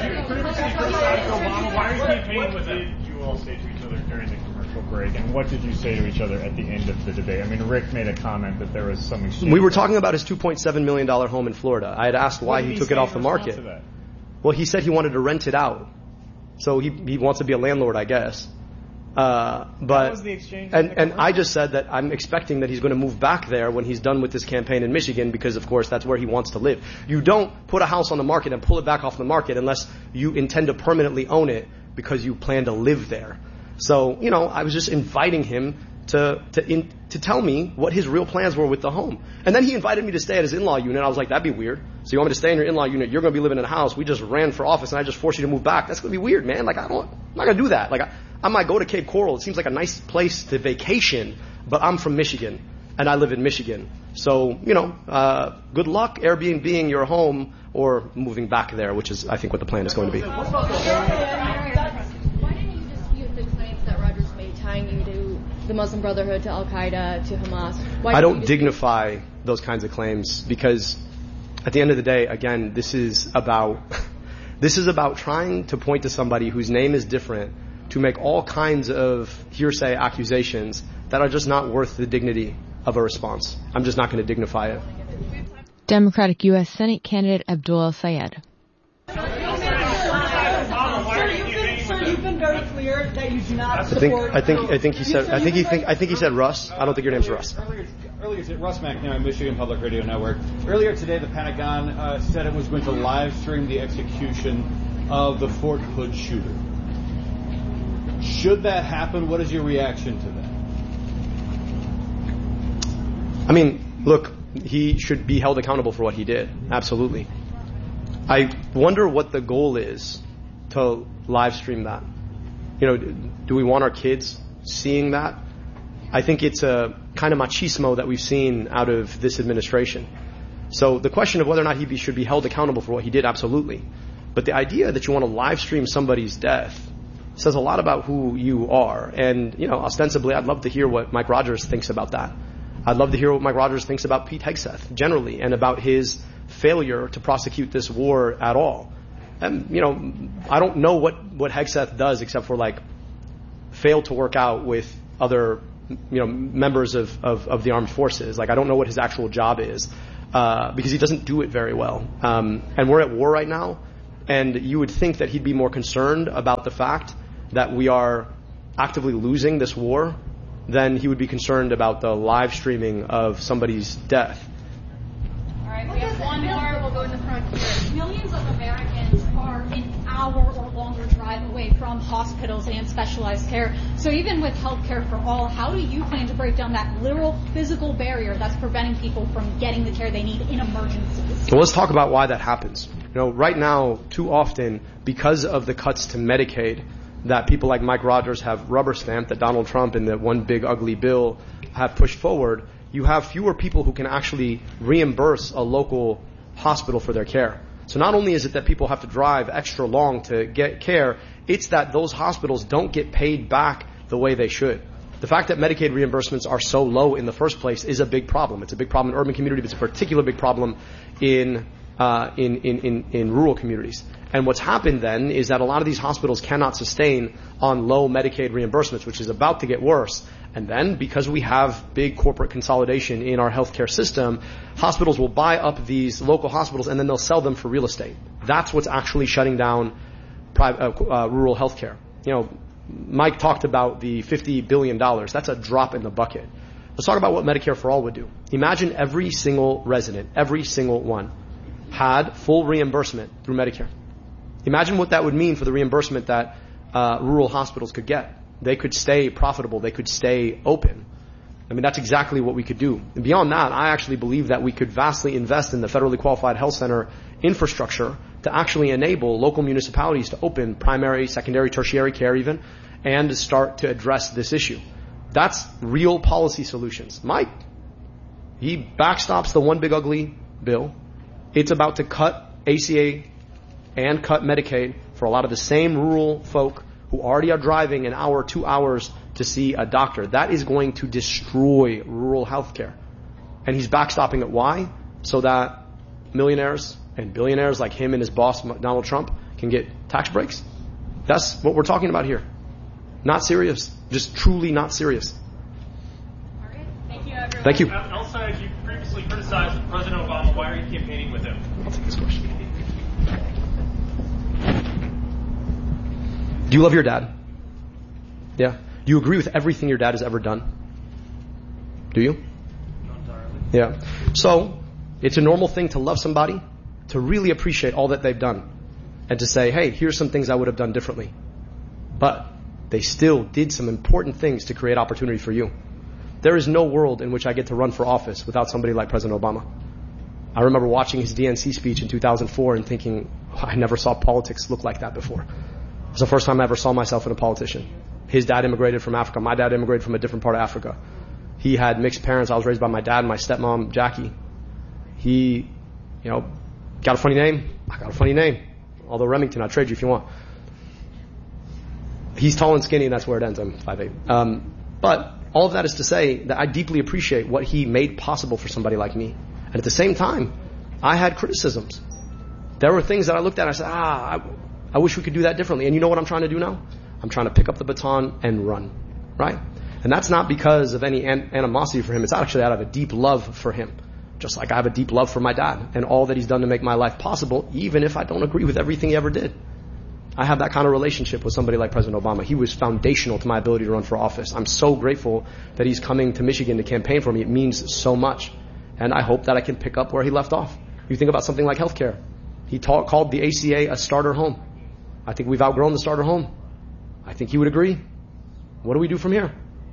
are you campaigning with it? What did you all say to each other during the commercial break, and what did you say to each other at the end of the debate? I mean, Rick made a comment that there was some exchange. We were talking about his two point seven million dollars home in Florida. I had asked why he took it off the market. Well, he said he wanted to rent it out. So he he wants to be a landlord, I guess. Uh, but was the exchange and and I just said that I'm expecting that he's going to move back there when he's done with this campaign in Michigan, because of course that's where he wants to live. You don't put a house on the market and pull it back off the market unless you intend to permanently own it because you plan to live there. So, you know, I was just inviting him to to in, to tell me what his real plans were with the home. And then he invited me to stay at his in-law unit. I was like, that'd be weird. So you want me to stay in your in-law unit? You're going to be living in a house. We just ran for office and I just forced you to move back. That's going to be weird, man. Like, I don't, I'm not going to do that. Like, I, I might go to Cape Coral. It seems like a nice place to vacation, but I'm from Michigan and I live in Michigan. So, you know, uh, good luck Airbnb-ing your home or moving back there, which is, I think, what the plan is going to be. Why didn't you dispute the claims that Rogers made tying you to the Muslim Brotherhood, to Al-Qaeda, to Hamas? Why I don't dignify those kinds of claims because at the end of the day, again, this is about this is about trying to point to somebody whose name is different to make all kinds of hearsay accusations that are just not worth the dignity of a response. I'm just not going to dignify it. Democratic U S Senate candidate Abdul El-Sayed. You've been very clear that you do not I think support. I think I think he said I think he think I think he said Russ. I don't think your name's Russ. Earlier, earlier today, Russ McNamara, Michigan Public Radio Network. Earlier today, the Pentagon uh, said it was going to live stream the execution of the Fort Hood shooter. Should that happen, what is your reaction to that? I mean, look, he should be held accountable for what he did. Absolutely. I wonder what the goal is to live stream that. You know, do we want our kids seeing that? I think it's a kind of machismo that we've seen out of this administration. So the question of whether or not he be, should be held accountable for what he did, absolutely. But the idea that you want to live stream somebody's death says a lot about who you are. And, you know, ostensibly, I'd love to hear what Mike Rogers thinks about that. I'd love to hear what Mike Rogers thinks about Pete Hegseth generally and about his failure to prosecute this war at all. And, you know, I don't know what, what Hegseth does except for, like, fail to work out with other you know, members of, of, of the armed forces. Like, I don't know what his actual job is, uh, because he doesn't do it very well. Um, and we're at war right now, and you would think that he'd be more concerned about the fact that we are actively losing this war than he would be concerned about the live streaming of somebody's death. All right, we have one more. We'll go in the front here. Millions of Americans are an hour or longer drive away from hospitals and specialized care. So even with healthcare for all, how do you plan to break down that literal physical barrier that's preventing people from getting the care they need in emergencies? Well, let's talk about why that happens. You know, right now, too often, because of the cuts to Medicaid that people like Mike Rogers have rubber stamped, that Donald Trump and that one big ugly bill have pushed forward, you have fewer people who can actually reimburse a local hospital for their care. So not only is it that people have to drive extra long to get care, it's that those hospitals don't get paid back the way they should. The fact that Medicaid reimbursements are so low in the first place is a big problem. It's a big problem in urban communities. It's a particular big problem in uh, in, in, in, in rural communities. And what's happened then is that a lot of these hospitals cannot sustain on low Medicaid reimbursements, which is about to get worse. And then, because we have big corporate consolidation in our healthcare system, hospitals will buy up these local hospitals and then they'll sell them for real estate. That's what's actually shutting down private, uh, uh, rural healthcare. You know, Mike talked about the fifty billion dollars. That's a drop in the bucket. Let's talk about what Medicare for All would do. Imagine every single resident, every single one, had full reimbursement through Medicare. Imagine what that would mean for the reimbursement that uh, rural hospitals could get. They could stay profitable. They could stay open. I mean, that's exactly what we could do. And beyond that, I actually believe that we could vastly invest in the federally qualified health center infrastructure to actually enable local municipalities to open primary, secondary, tertiary care even, and to start to address this issue. That's real policy solutions. Mike, he backstops the one big ugly bill. It's about to cut A C A and cut Medicaid for a lot of the same rural folk who already are driving an hour, two hours to see a doctor. That is going to destroy rural health care. And he's backstopping it. Why? So that millionaires and billionaires like him and his boss, Donald Trump, can get tax breaks. That's what we're talking about here. Not serious. Just truly not serious. All right. Thank you, everyone. Thank you. Outside, you previously criticized President Obama. Why are you campaigning with him? I'll take this question. Do you love your dad? Yeah. Do you agree with everything your dad has ever done? Do you? Not entirely. Yeah. So, it's a normal thing to love somebody, to really appreciate all that they've done, and to say, hey, here's some things I would have done differently. But they still did some important things to create opportunity for you. There is no world in which I get to run for office without somebody like President Obama. I remember watching his D N C speech in two thousand four and thinking, oh, I never saw politics look like that before. It was the first time I ever saw myself in a politician. His dad immigrated from Africa. My dad immigrated from a different part of Africa. He had mixed parents. I was raised by my dad and my stepmom, Jackie. He, you know, got a funny name. I got a funny name. Although Remington, I'll trade you if you want. He's tall and skinny, and that's where it ends. I'm five eight. Um, but all of that is to say that I deeply appreciate what he made possible for somebody like me. And at the same time, I had criticisms. There were things that I looked at and I said, ah, I, I wish we could do that differently. And you know what I'm trying to do now? I'm trying to pick up the baton and run, right? And that's not because of any an- animosity for him. It's actually out of a deep love for him. Just like I have a deep love for my dad and all that he's done to make my life possible, even if I don't agree with everything he ever did. I have that kind of relationship with somebody like President Obama. He was foundational to my ability to run for office. I'm so grateful that he's coming to Michigan to campaign for me. It means so much. And I hope that I can pick up where he left off. You think about something like healthcare. He ta- called the A C A a starter home. I think we've outgrown the starter home. I think he would agree. What do we do from here?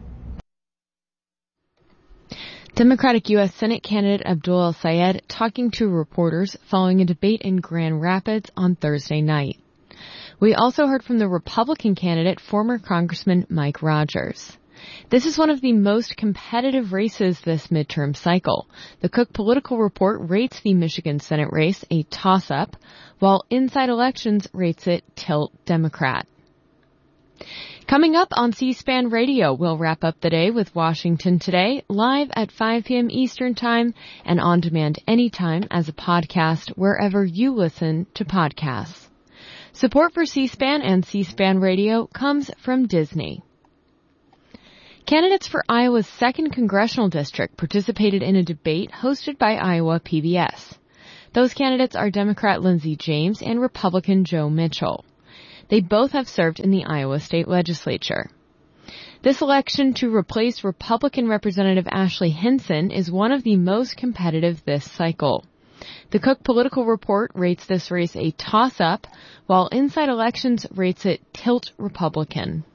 Democratic U S Senate candidate Abdul El-Sayed talking to reporters following a debate in Grand Rapids on Thursday night. We also heard from the Republican candidate, former Congressman Mike Rogers. This is one of the most competitive races this midterm cycle. The Cook Political Report rates the Michigan Senate race a toss-up, while Inside Elections rates it tilt Democrat. Coming up on C-SPAN Radio, we'll wrap up the day with Washington Today, live at five p.m. Eastern Time and on demand anytime as a podcast wherever you listen to podcasts. Support for C-SPAN and C-SPAN Radio comes from Disney. Candidates for Iowa's second congressional district participated in a debate hosted by Iowa P B S. Those candidates are Democrat Lindsey James and Republican Joe Mitchell. They both have served in the Iowa state legislature. This election to replace Republican Representative Ashley Hinson is one of the most competitive this cycle. The Cook Political Report rates this race a toss-up, while Inside Elections rates it tilt Republican.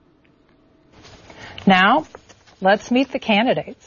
Now, let's meet the candidates.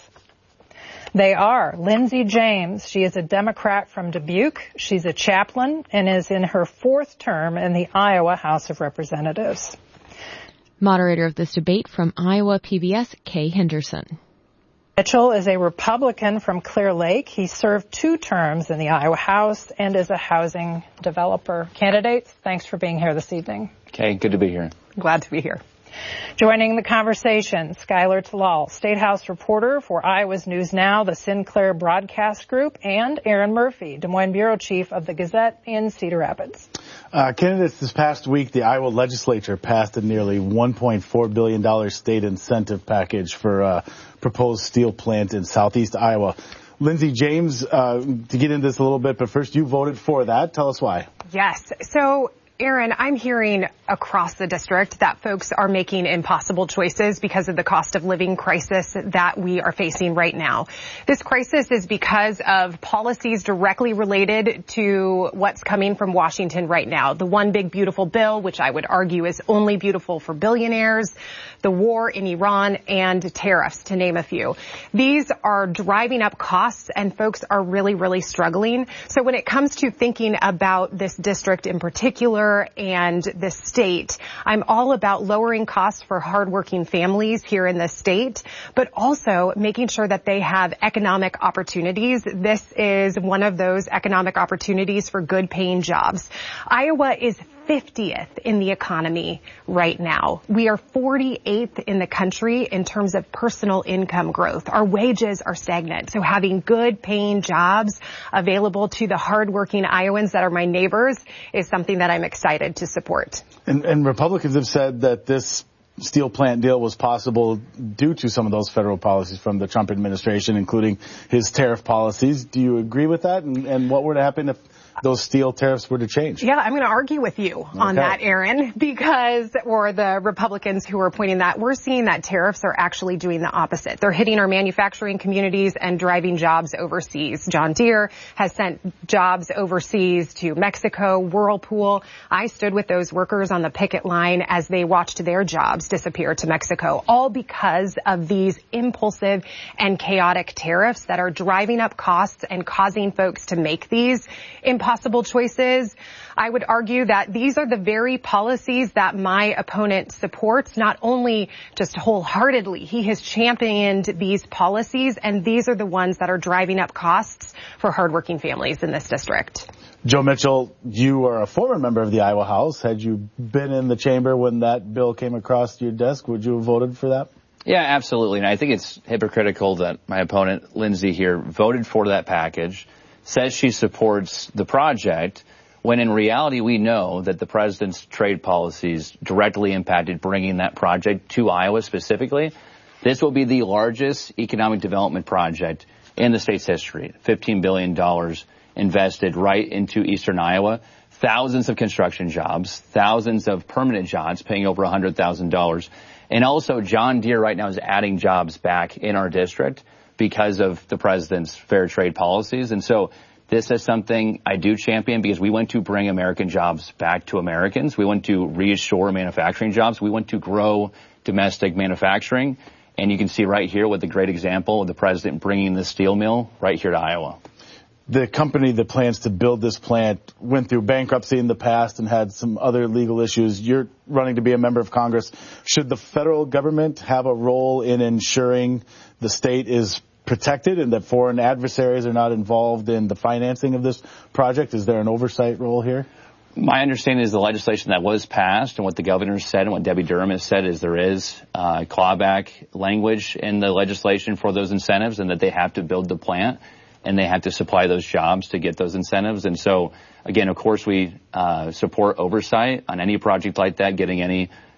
They are Lindsey James. She is a Democrat from Dubuque. She's a chaplain and is in her fourth term in the Iowa House of Representatives. Moderator of this debate from Iowa P B S, Kay Henderson. Mitchell is a Republican from Clear Lake. He served two terms in the Iowa House and is a housing developer. Candidates, thanks for being here this evening. Okay, good to be here. Glad to be here. Joining the conversation, Skylar Talal, State House reporter for Iowa's News Now, the Sinclair Broadcast Group, and Aaron Murphy, Des Moines Bureau Chief of the Gazette in Cedar Rapids. Uh, candidates, this past week, the Iowa legislature passed a nearly one point four billion dollars state incentive package for a uh, proposed steel plant in southeast Iowa. Lindsey James, uh, to get into this a little bit, but first, you voted for that. Tell us why. Yes. So, Aaron, I'm hearing across the district that folks are making impossible choices because of the cost of living crisis that we are facing right now. This crisis is because of policies directly related to what's coming from Washington right now. The One Big Beautiful Bill, which I would argue is only beautiful for billionaires, the war in Iran, and tariffs, to name a few. These are driving up costs, and folks are really, really struggling. So when it comes to thinking about this district in particular and this state, I'm all about lowering costs for hardworking families here in the state, but also making sure that they have economic opportunities. This is one of those economic opportunities for good paying jobs. Iowa is fiftieth in the economy right now. We are forty-eighth in the country in terms of personal income growth. Our wages are stagnant. So having good paying jobs available to the hardworking Iowans that are my neighbors is something that I'm excited to support. And, and Republicans have said that this steel plant deal was possible due to some of those federal policies from the Trump administration, including his tariff policies. Do you agree with that? And, and what would happen if those steel tariffs were to change? Yeah, I'm going to argue with you okay. on that, Aaron, because, or the Republicans who are pointing that, we're seeing that tariffs are actually doing the opposite. They're hitting our manufacturing communities and driving jobs overseas. John Deere has sent jobs overseas to Mexico, Whirlpool. I stood with those workers on the picket line as they watched their jobs disappear to Mexico, all because of these impulsive and chaotic tariffs that are driving up costs and causing folks to make these impossible choices. I would argue that these are the very policies that my opponent supports, not only just wholeheartedly. He has championed these policies, and these are the ones that are driving up costs for hardworking families in this district. Joe Mitchell, you are a former member of the Iowa House. Had you been in the chamber when that bill came across your desk, would you have voted for that? Yeah, absolutely. And I think it's hypocritical that my opponent, Lindsey, here voted for that package, says she supports the project, when in reality we know that the president's trade policies directly impacted bringing that project to Iowa specifically. This will be the largest economic development project in the state's history. fifteen billion dollars invested right into eastern Iowa, thousands of construction jobs, thousands of permanent jobs paying over one hundred thousand dollars. And also John Deere right now is adding jobs back in our district because of the president's fair trade policies. And so this is something I do champion because we want to bring American jobs back to Americans. We want to reassure manufacturing jobs. We want to grow domestic manufacturing. And you can see right here with the great example of the president bringing the steel mill right here to Iowa. The company that plans to build this plant went through bankruptcy in the past and had some other legal issues. You're running to be a member of Congress. Should the federal government have a role in ensuring the state is protected and that foreign adversaries are not involved in the financing of this project? Is there an oversight role here? My understanding is the legislation that was passed and what the governor said and what Debbie Durham has said is there is uh, clawback language in the legislation for those incentives and that they have to build the plant and they have to supply those jobs to get those incentives. And so, again, of course, we uh, support oversight on any project like that, getting any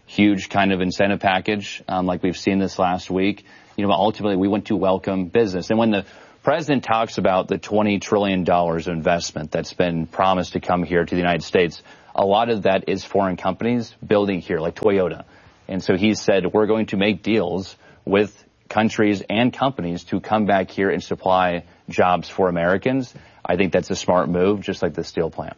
huge kind of incentive package, um, like we've seen this last week. You know, ultimately we want to welcome business. And when the president talks about the twenty trillion dollars of investment that's been promised to come here to the United States, a lot of that is foreign companies building here, like Toyota. And so he said, we're going to make deals with countries and companies to come back here and supply jobs for Americans. I think that's a smart move, just like the steel plant.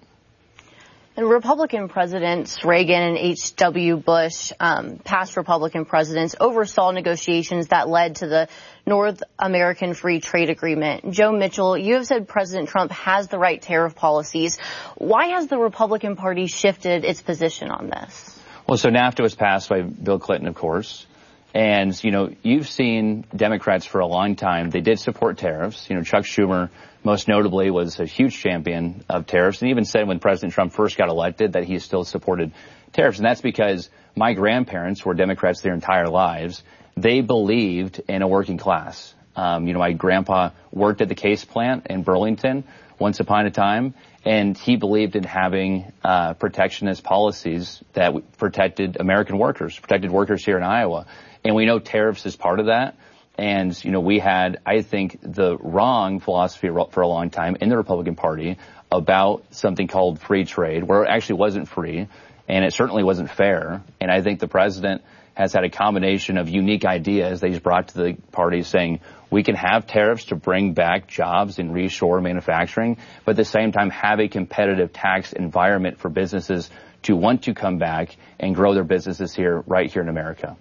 And Republican presidents Reagan and H W Bush, um, past Republican presidents, oversaw negotiations that led to the North American Free Trade Agreement. Joe Mitchell, you have said President Trump has the right tariff policies. Why has the Republican Party shifted its position on this? Well, so NAFTA was passed by Bill Clinton, of course. And, you know, you've seen Democrats for a long time. They did support tariffs. You know, Chuck Schumer, most notably, was a huge champion of tariffs and even said when President Trump first got elected that he still supported tariffs. And that's because my grandparents were Democrats their entire lives. They believed in a working class. Um, you know, my grandpa worked at the Case plant in Burlington once upon a time, and he believed in having uh, protectionist policies that protected American workers, protected workers here in Iowa. And we know tariffs is part of that. And, you know, we had, I think, the wrong philosophy for a long time in the Republican Party about something called free trade, where it actually wasn't free, and it certainly wasn't fair. And I think the president has had a combination of unique ideas that he's brought to the party saying we can have tariffs to bring back jobs and reshore manufacturing, but at the same time have a competitive tax environment for businesses to want to come back and grow their businesses here, right here in America.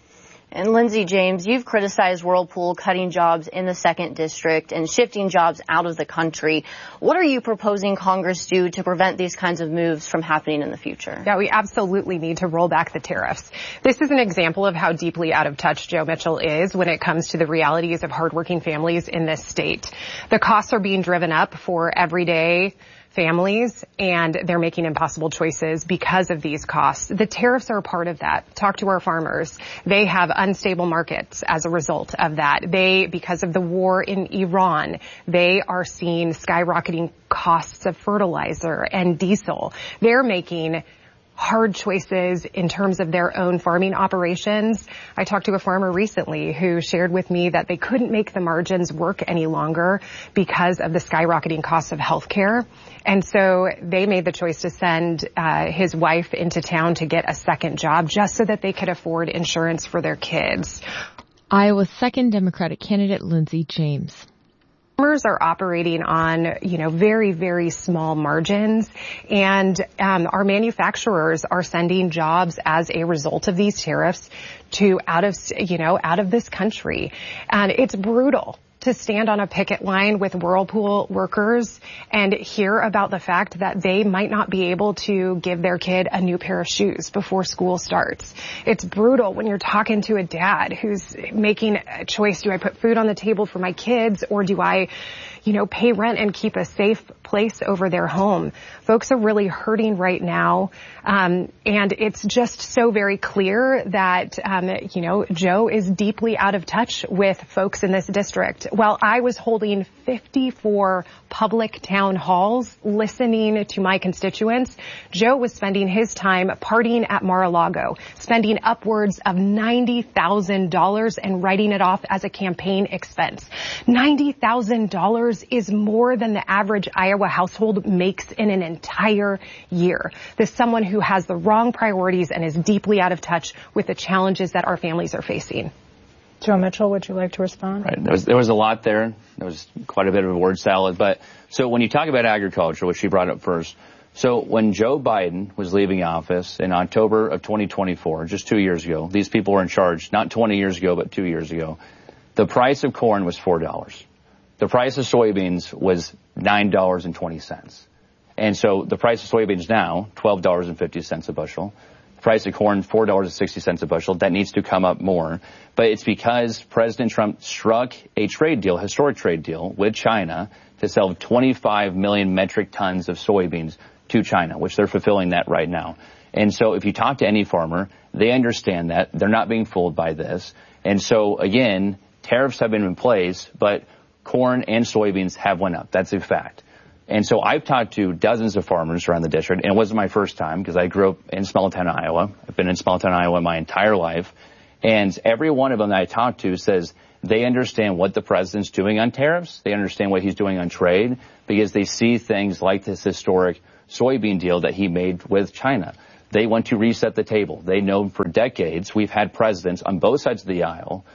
And Lindsey James, you've criticized Whirlpool cutting jobs in the second district and shifting jobs out of the country. What are you proposing Congress do to prevent these kinds of moves from happening in the future? Yeah, we absolutely need to roll back the tariffs. This is an example of how deeply out of touch Joe Mitchell is when it comes to the realities of hardworking families in this state. The costs are being driven up for everyday families, and they're making impossible choices because of these costs. The tariffs are a part of that. Talk to our farmers. They have unstable markets as a result of that. They, because of the war in Iran, they are seeing skyrocketing costs of fertilizer and diesel. They're making hard choices in terms of their own farming operations. I talked to a farmer recently who shared with me that they couldn't make the margins work any longer because of the skyrocketing costs of health care. And so they made the choice to send uh, his wife into town to get a second job just so that they could afford insurance for their kids. Iowa's second Democratic candidate, Lindsey James. Farmers are operating on, you know, very, very small margins, and um, our manufacturers are sending jobs as a result of these tariffs to out of, you know, out of this country. And it's brutal to stand on a picket line with Whirlpool workers and hear about the fact that they might not be able to give their kid a new pair of shoes before school starts. It's brutal when you're talking to a dad who's making a choice. Do I put food on the table for my kids, or do I, you know, pay rent and keep a safe place over their home? Folks are really hurting right now. Um, and it's just so very clear that, um, you know, Joe is deeply out of touch with folks in this district. While I was holding fifty-four public town halls listening to my constituents, Joe was spending his time partying at Mar-a-Lago, spending upwards of ninety thousand dollars and writing it off as a campaign expense. ninety thousand dollars is more than the average Iowa household makes in an entire year. This is someone who has the wrong priorities and is deeply out of touch with the challenges that our families are facing. Joe Mitchell, would you like to respond? Right. There was, there was a lot there. There was quite a bit of a word salad. But so when you talk about agriculture, which she brought up first, so when Joe Biden was leaving office in October of twenty twenty-four, just two years ago, these people were in charge, not twenty years ago, but two years ago, the price of corn was four dollars. The price of soybeans was nine dollars and twenty cents. And so the price of soybeans now, twelve dollars and fifty cents a bushel. The price of corn, four dollars and sixty cents a bushel. That needs to come up more. But it's because President Trump struck a trade deal, historic trade deal with China to sell twenty-five million metric tons of soybeans to China, which they're fulfilling that right now. And so if you talk to any farmer, they understand that. They're not being fooled by this. And so, again, tariffs have been in place, but corn and soybeans have went up. That's a fact. And so I've talked to dozens of farmers around the district, and it wasn't my first time because I grew up in Smalltown, Iowa. I've been in Smalltown, Iowa my entire life. And every one of them that I talk to says they understand what the president's doing on tariffs. They understand what he's doing on trade because they see things like this historic soybean deal that he made with China. They want to reset the table. They know for decades we've had presidents on both sides of the aisle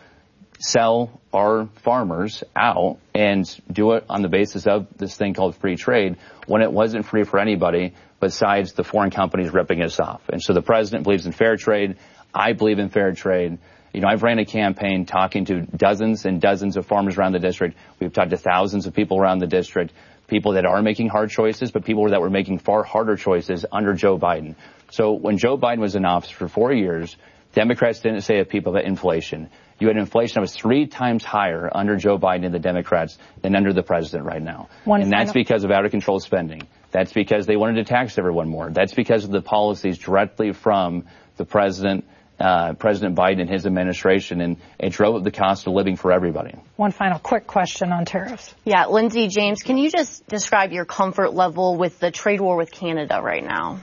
sell our farmers out and do it on the basis of this thing called free trade when it wasn't free for anybody besides the foreign companies ripping us off. And so the president believes in fair trade. I believe in fair trade. You know, I've ran a campaign talking to dozens and dozens of farmers around the district. We've talked to thousands of people around the district, people that are making hard choices, but people that were making far harder choices under Joe Biden. So when Joe Biden was in office for four years, Democrats didn't say to people about inflation. You had inflation that was three times higher under Joe Biden and the Democrats than under the president right now. One and that's because of out-of-control spending. That's because they wanted to tax everyone more. That's because of the policies directly from the president, uh, President Biden and his administration, and it drove up the cost of living for everybody. One final quick question on tariffs. Yeah, Lindsey James, can you just describe your comfort level with the trade war with Canada right now?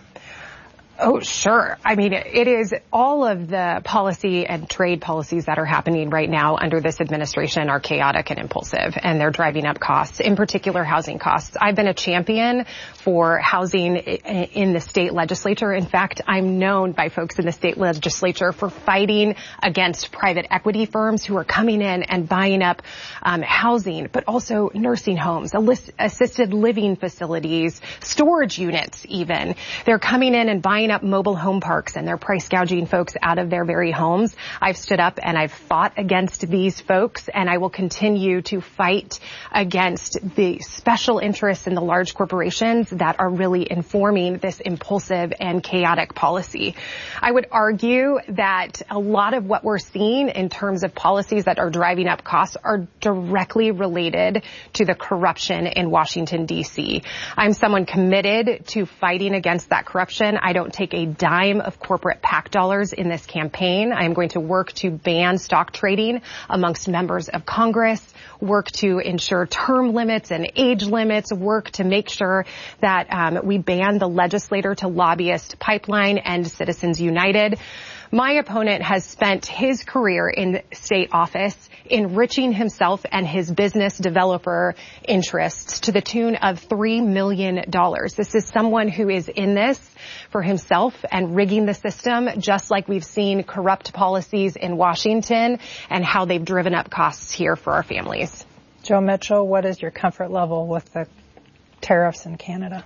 Oh, sure. I mean, it is all of the policy and trade policies that are happening right now under this administration are chaotic and impulsive, and they're driving up costs, in particular housing costs. I've been a champion for housing in the state legislature. In fact, I'm known by folks in the state legislature for fighting against private equity firms who are coming in and buying up um, housing, but also nursing homes, assisted living facilities, storage units even. They're coming in and buying up mobile home parks, and they're price gouging folks out of their very homes. I've stood up and I've fought against these folks, and I will continue to fight against the special interests in the large corporations that are really informing this impulsive and chaotic policy. I would argue that a lot of what we're seeing in terms of policies that are driving up costs are directly related to the corruption in Washington, D C. I'm someone committed to fighting against that corruption. I don't take a dime of corporate PAC dollars in this campaign. I am going to work to ban stock trading amongst members of Congress, work to ensure term limits and age limits, work to make sure that um, we ban the legislator to lobbyist pipeline and Citizens United. My opponent has spent his career in state office enriching himself and his business developer interests to the tune of three million dollars. This is someone who is in this for himself and rigging the system, just like we've seen corrupt policies in Washington and how they've driven up costs here for our families. Joe Mitchell, what is your comfort level with the tariffs in Canada?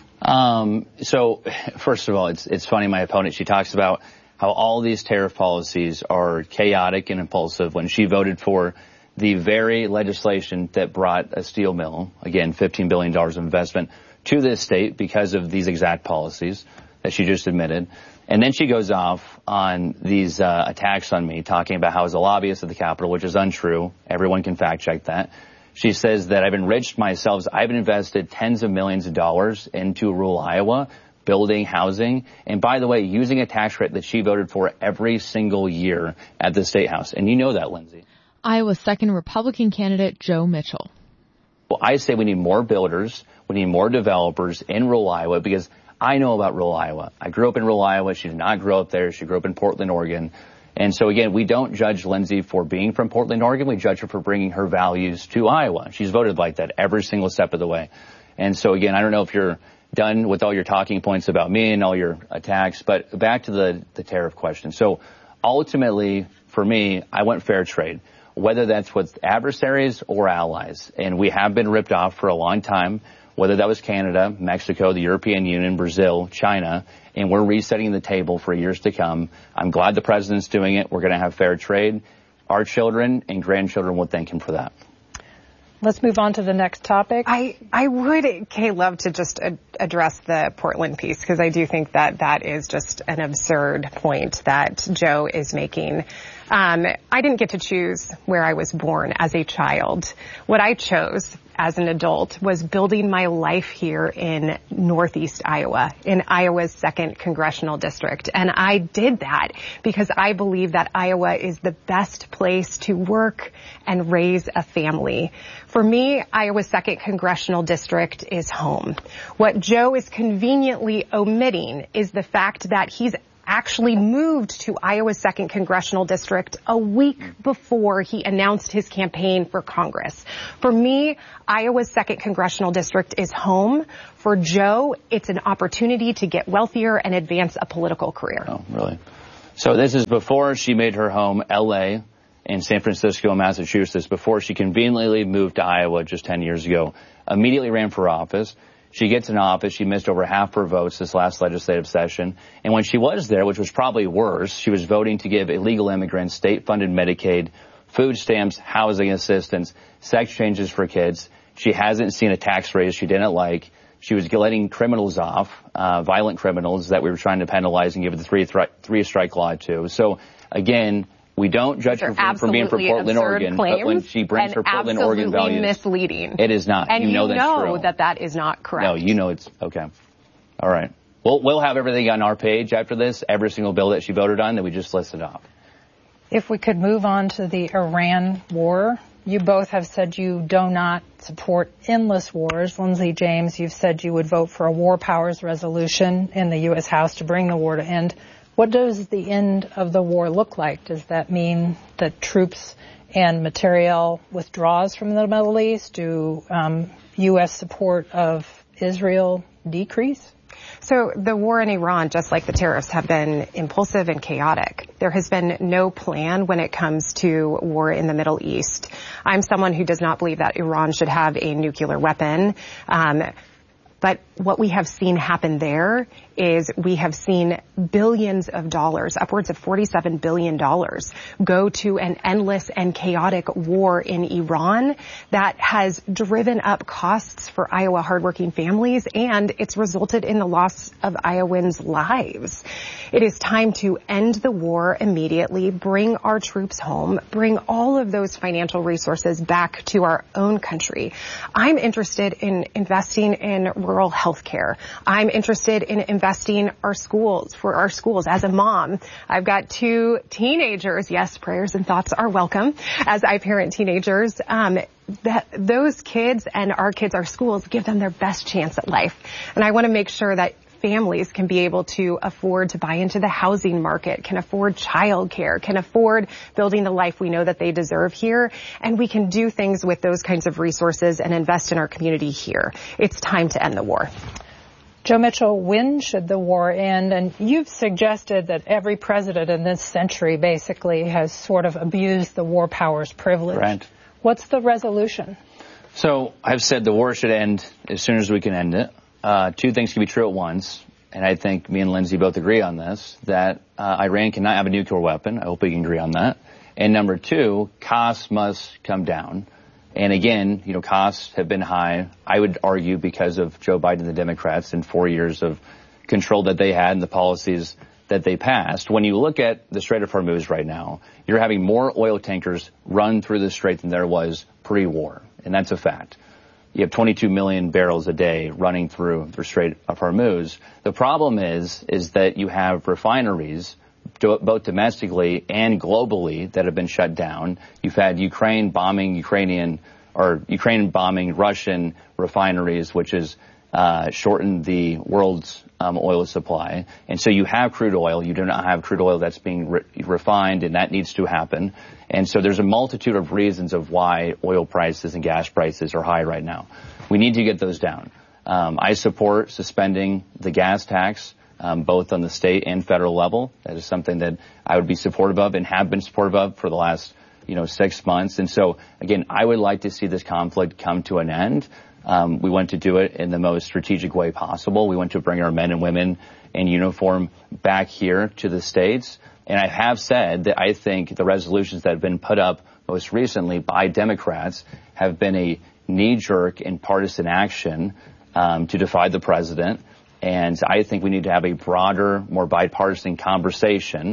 Um, so, first of all, it's it's funny, my opponent, she talks about how all these tariff policies are chaotic and impulsive when she voted for the very legislation that brought a steel mill, again, fifteen billion dollars of investment, to this state because of these exact policies that she just admitted. And then she goes off on these uh, attacks on me, talking about how I was a lobbyist at the Capitol, which is untrue. Everyone can fact check that. She says that I've enriched myself. I've invested tens of millions of dollars into rural Iowa, building housing, and by the way, using a tax rate that she voted for every single year at the State House. And you know that, Lindsey. Iowa's second Republican candidate, Joe Mitchell. Well, I say we need more builders, we need more developers in rural Iowa, because I know about rural Iowa. I grew up in rural Iowa. She did not grow up there. She grew up in Portland, Oregon. And so, again, we don't judge Lindsey for being from Portland, Oregon. We judge her for bringing her values to Iowa. She's voted like that every single step of the way. And so, again, I don't know if you're done with all your talking points about me and all your attacks, but back to the, the tariff question. So ultimately, for me, I want fair trade, whether that's with adversaries or allies. And we have been ripped off for a long time, whether that was Canada, Mexico, the European Union, Brazil, China, and we're resetting the table for years to come. I'm glad the president's doing it. We're going to have fair trade. Our children and grandchildren will thank him for that. Let's move on to the next topic. I, I would, Kay, love to just ad- address the Portland piece, because I do think that that is just an absurd point that Joe is making. Um, I didn't get to choose where I was born as a child. What I chose as an adult was building my life here in Northeast Iowa, in Iowa's second congressional district. And I did that because I believe that Iowa is the best place to work and raise a family. For me, Iowa's second congressional district is home. What Joe is conveniently omitting is the fact that he's actually moved to Iowa's second congressional district a week before he announced his campaign for Congress. For me, Iowa's second congressional district is home. For Joe, it's an opportunity to get wealthier and advance a political career. Oh, really? So this is before she made her home L A and San Francisco, Massachusetts, before she conveniently moved to Iowa just ten years ago, immediately ran for office. She gets in office. She missed over half her votes this last legislative session. And when she was there, which was probably worse, she was voting to give illegal immigrants state-funded Medicaid, food stamps, housing assistance, sex changes for kids. She hasn't seen a tax raise she didn't like. She was letting criminals off, uh, violent criminals that we were trying to penalize and give the three, th- three strike law to. So, again, we don't judge her for, for being from Portland, Oregon, but when she brings her Portland, Oregon values, misleading. It is not. And you know you that's know true. that that is not correct. No, you know it's okay. All right. We'll we'll have everything on our page after this. Every single bill that she voted on that we just listed off. If we could move on to the Iran war. You both have said you do not support endless wars. Lindsey James, you've said you would vote for a war powers resolution in the U S House to bring the war to end. What does the end of the war look like? Does that mean that troops and materiel withdraws from the Middle East? Do um, U S support of Israel decrease? So the war in Iran, just like the tariffs, have been impulsive and chaotic. There has been no plan when it comes to war in the Middle East. I'm someone who does not believe that Iran should have a nuclear weapon. Um, But what we have seen happen there is we have seen billions of dollars, upwards of forty-seven billion dollars, go to an endless and chaotic war in Iran that has driven up costs for Iowa hardworking families, and it's resulted in the loss of Iowans' lives. It is time to end the war immediately, bring our troops home, bring all of those financial resources back to our own country. I'm interested in investing in rural health care. I'm interested in investing our schools, for our schools. As a mom, I've got two teenagers. Yes, prayers and thoughts are welcome as I parent teenagers. Um, that those kids and our kids, our schools, give them their best chance at life. And I want to make sure that families can be able to afford to buy into the housing market, can afford childcare, can afford building the life we know that they deserve here. And we can do things with those kinds of resources and invest in our community here. It's time to end the war. Joe Mitchell, when should the war end? And you've suggested that every president in this century basically has sort of abused the war powers privilege. Right. What's the resolution? So I've said the war should end as soon as we can end it. Uh, two things can be true at once, and I think me and Lindsey both agree on this, that uh, Iran cannot have a nuclear weapon. I hope we can agree on that. And number two, costs must come down. And again, you know, costs have been high, I would argue, because of Joe Biden and the Democrats and four years of control that they had and the policies that they passed. When you look at the Strait of Hormuz right now, you're having more oil tankers run through the strait than there was pre-war, and that's a fact. You have twenty-two million barrels a day running through the Strait of Hormuz. The problem is, is that you have refineries, both domestically and globally, that have been shut down. You've had Ukraine bombing Ukrainian, or Ukraine bombing Russian refineries, which has uh, shortened the world's um, oil supply. And so you have crude oil. You do not have crude oil that's being re- refined, and that needs to happen. And so there's a multitude of reasons of why oil prices and gas prices are high right now. We need to get those down. Um, I support suspending the gas tax, um, both on the state and federal level. That is something that I would be supportive of and have been supportive of for the last, you know, six months. And so, again, I would like to see this conflict come to an end. Um, we want to do it in the most strategic way possible. We want to bring our men and women in uniform back here to the States. And I have said that I think the resolutions that have been put up most recently by Democrats have been a knee-jerk and partisan action um, to defy the president. And I think we need to have a broader, more bipartisan conversation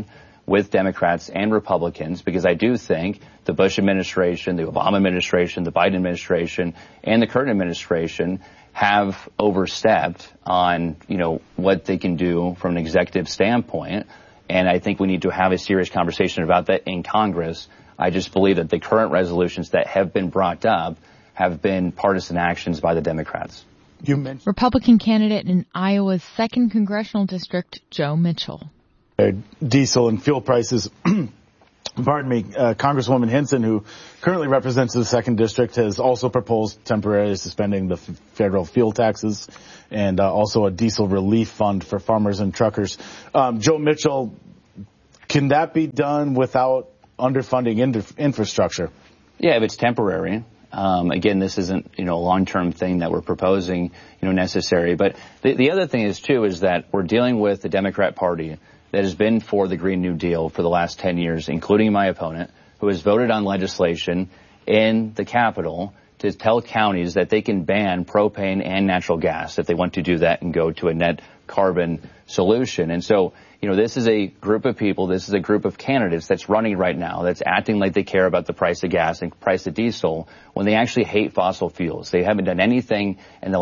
with Democrats and Republicans, because I do think the Bush administration, the Obama administration, the Biden administration, and the current administration have overstepped on, you know, what they can do from an executive standpoint. And I think we need to have a serious conversation about that in Congress. I just believe that the current resolutions that have been brought up have been partisan actions by the Democrats. You mentioned Republican candidate in Iowa's second congressional district, Joe Mitchell. Diesel and fuel prices. Pardon me, uh, Congresswoman Hinson, who currently represents the second district, has also proposed temporarily suspending the f- federal fuel taxes and uh, also a diesel relief fund for farmers and truckers. Um, Joe Mitchell, can that be done without underfunding inf- infrastructure? Yeah, if it's temporary. Um, again, this isn't, you know, a long-term thing that we're proposing, you know, necessary. But the, the other thing is, too, is that we're dealing with the Democrat Party that has been for the Green New Deal for the last ten years, including my opponent, who has voted on legislation in the Capitol to tell counties that they can ban propane and natural gas if they want to do that and go to a net carbon solution. And so, you know, this is a group of people, this is a group of candidates that's running right now, that's acting like they care about the price of gas and price of diesel when they actually hate fossil fuels. They haven't done anything in the